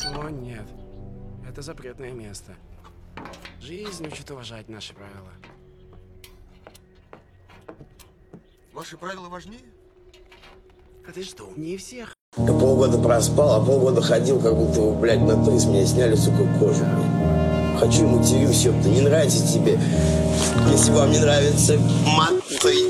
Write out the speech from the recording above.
О, нет. Это запретное место. Жизнь учит уважать наши правила. Ваши правила важнее? А ты что, не всех? Я полгода проспал, а полгода ходил, как будто, блядь, на 3 с меня сняли, сука, кожу, блядь. Хочу, матерюсь, ёпта, не нравится тебе. Если вам не нравится мат, то